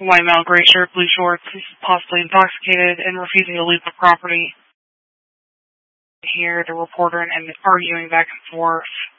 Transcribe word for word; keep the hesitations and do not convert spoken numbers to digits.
White male, gray shirt, blue shorts, possibly intoxicated and refusing to leave the property. Here, the reporter and arguing back and forth.